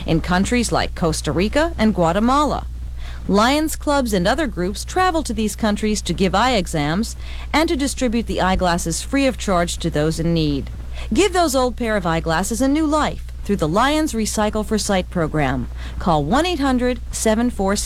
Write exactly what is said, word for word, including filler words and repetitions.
in countries like Costa Rica and Guatemala. Lions clubs and other groups travel to these countries to give eye exams and to distribute the eyeglasses free of charge to those in need. Give those old pair of eyeglasses a new life through the Lions Recycle for Sight program. Call one eight hundred seven four six